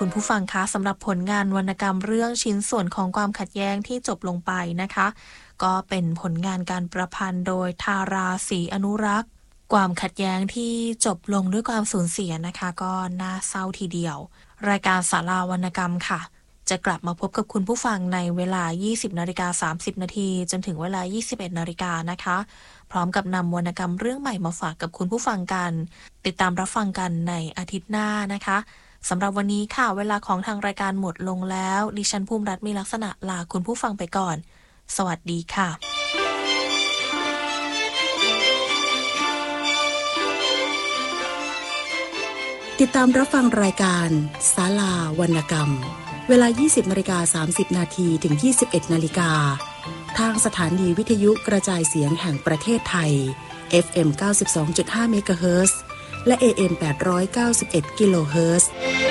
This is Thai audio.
คุณผู้ฟังคะสำหรับผลงานวรรณกรรมเรื่องชิ้นส่วนของความขัดแย้งที่จบลงไปนะคะก็เป็นผลงานการประพันธ์โดยธาราศรีอนุรักษ์ความขัดแย้งที่จบลงด้วยความสูญเสียนะคะก็น่าเศร้าทีเดียวรายการศาลาวรรณกรรมค่ะจะกลับมาพบกับคุณผู้ฟังในเวลา 20:30 นาทีจนถึงเวลา 21 นาฬิกานะคะพร้อมกับนำวรรณกรรมเรื่องใหม่มาฝากกับคุณผู้ฟังกันติดตามรับฟังกันในอาทิตย์หน้านะคะสำหรับวันนี้ค่ะเวลาของทางรายการหมดลงแล้วดิฉันภูมิรัตน์มีลักษณะลาคุณผู้ฟังไปก่อนสวัสดีค่ะติดตามรับฟังรายการศาลาวรรณกรรมเวลา 20:30 นาทีถึง 21 นาฬิกาทางสถานีวิทยุกระจายเสียงแห่งประเทศไทย FM 92.5 เมกะเฮิรตซ์และ AM 891 กิโลเฮิรตซ์